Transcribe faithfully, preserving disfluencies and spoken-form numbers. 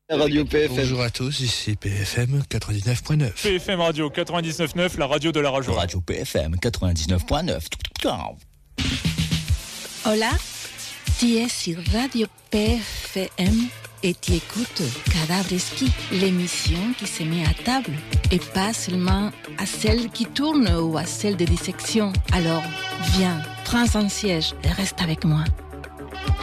Radio P F M. Bonjour à tous, ici P F M quatre-vingt-dix-neuf point neuf. P F M Radio quatre-vingt-dix-neuf point neuf, la radio de la radio. Radio P F M quatre-vingt-dix-neuf point neuf. Hola, tu es sur Radio P F M et tu écoutes Cadavreski, l'émission qui se met à table et pas seulement à celle qui tourne ou à celle de dissection. Alors, viens, prends un siège et reste avec moi.